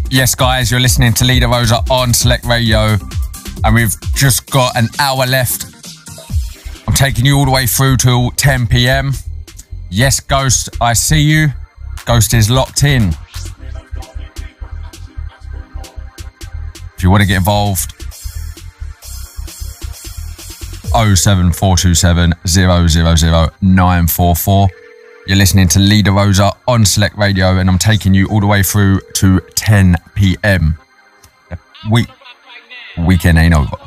Yes, guys, you're listening to Leader Rosa on Select Radio, and we've just got an hour left. I'm taking you all the way through till 10 p.m. Yes, Ghost, I see you. Ghost is locked in. If you want to get involved, 07427 000 944. You're listening to Leader Rosa on Select Radio, and I'm taking you all the way through to 10 p.m. Weekend ain't over.